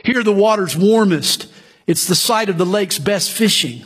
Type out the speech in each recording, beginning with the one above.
Here the water's warmest. It's the site of the lake's best fishing.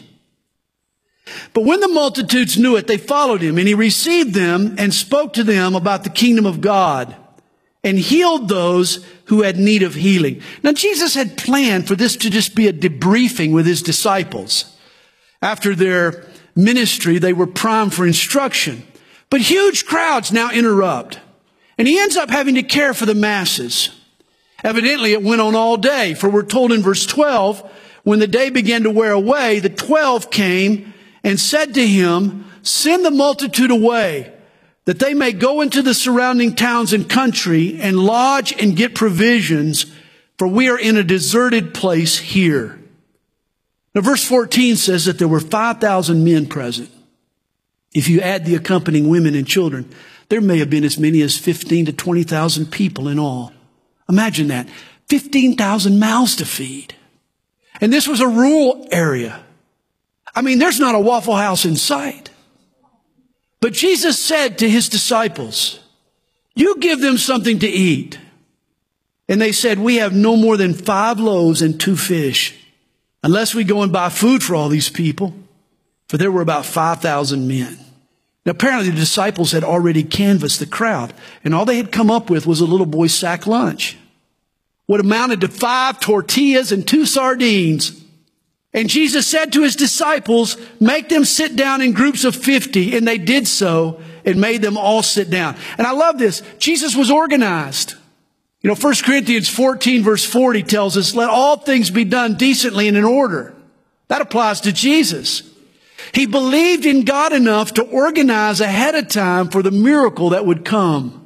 But when the multitudes knew it, they followed him, and he received them and spoke to them about the kingdom of God and healed those who had need of healing. Now, Jesus had planned for this to just be a debriefing with his disciples. After their ministry, they were primed for instruction. But huge crowds now interrupt. And he ends up having to care for the masses. Evidently, it went on all day. For we're told in verse 12, when the day began to wear away, the 12 came and said to him, "Send the multitude away, that they may go into the surrounding towns and country and lodge and get provisions, for we are in a deserted place here." Now, verse 14 says that there were 5,000 men present. If you add the accompanying women and children, there may have been as many as 15 to 20,000 people in all. Imagine that. 15,000 mouths to feed. And this was a rural area. I mean, there's not a Waffle House in sight. But Jesus said to his disciples, "You give them something to eat." And they said, "We have no more than 5 loaves and 2 fish, unless we go and buy food for all these people." For there were about 5,000 men. Now, apparently the disciples had already canvassed the crowd, and all they had come up with was a little boy's sack lunch. What amounted to 5 tortillas and 2 sardines. And Jesus said to his disciples, "Make them sit down in groups of 50. And they did so and made them all sit down. And I love this. Jesus was organized. 1 Corinthians 14 verse 40 tells us, "Let all things be done decently and in order." That applies to Jesus. He believed in God enough to organize ahead of time for the miracle that would come.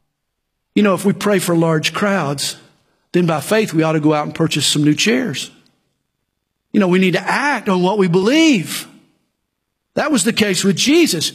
If we pray for large crowds, then by faith we ought to go out and purchase some new chairs. We need to act on what we believe. That was the case with Jesus.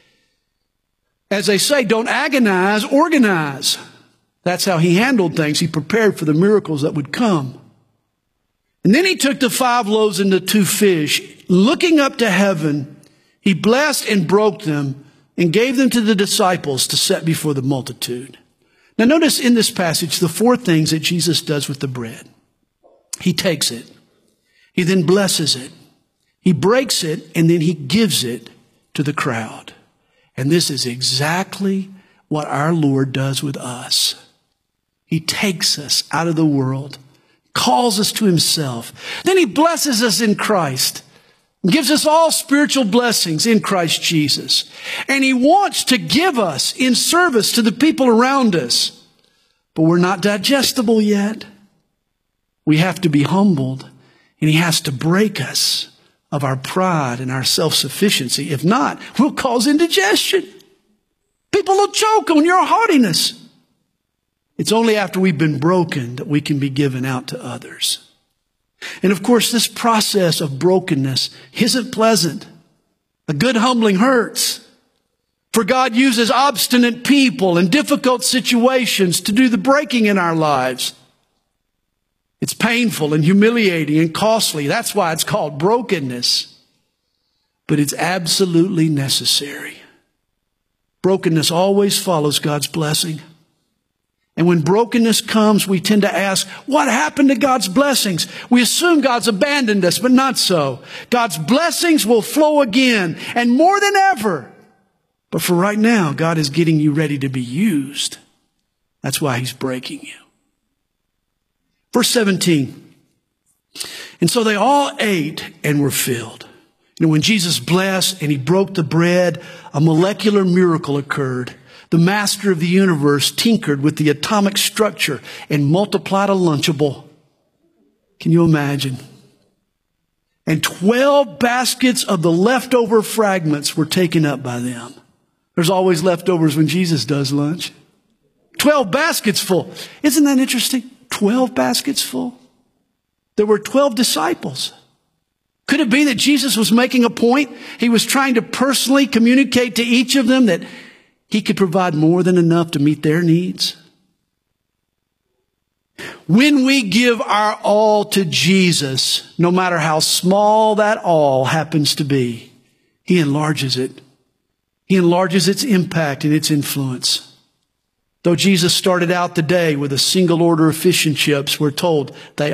As they say, don't agonize, organize. That's how he handled things. He prepared for the miracles that would come. And then he took the 5 loaves and the 2 fish. Looking up to heaven, he blessed and broke them and gave them to the disciples to set before the multitude. Now notice in this passage the 4 things that Jesus does with the bread. He takes it. He then blesses it. He breaks it, and then he gives it to the crowd. And this is exactly what our Lord does with us. He takes us out of the world, calls us to himself. Then he blesses us in Christ, gives us all spiritual blessings in Christ Jesus. And he wants to give us in service to the people around us. But we're not digestible yet. We have to be humbled. And he has to break us of our pride and our self-sufficiency. If not, we'll cause indigestion. People will choke on your haughtiness. It's only after we've been broken that we can be given out to others. And of course, this process of brokenness isn't pleasant. A good humbling hurts. For God uses obstinate people and difficult situations to do the breaking in our lives. It's painful and humiliating and costly. That's why it's called brokenness. But it's absolutely necessary. Brokenness always follows God's blessing. And when brokenness comes, we tend to ask, what happened to God's blessings? We assume God's abandoned us, but not so. God's blessings will flow again and more than ever. But for right now, God is getting you ready to be used. That's why he's breaking you. Verse 17. And so they all ate and were filled. When Jesus blessed and he broke the bread, a molecular miracle occurred. The master of the universe tinkered with the atomic structure and multiplied a Lunchable. Can you imagine? And 12 baskets of the leftover fragments were taken up by them. There's always leftovers when Jesus does lunch. 12 baskets full. Isn't that interesting? 12 baskets full. There were 12 disciples. Could it be that Jesus was making a point? He was trying to personally communicate to each of them that he could provide more than enough to meet their needs. When we give our all to Jesus, no matter how small that all happens to be, he enlarges it. He enlarges its impact and its influence. Though Jesus started out the day with a single order of fish and chips, we're told they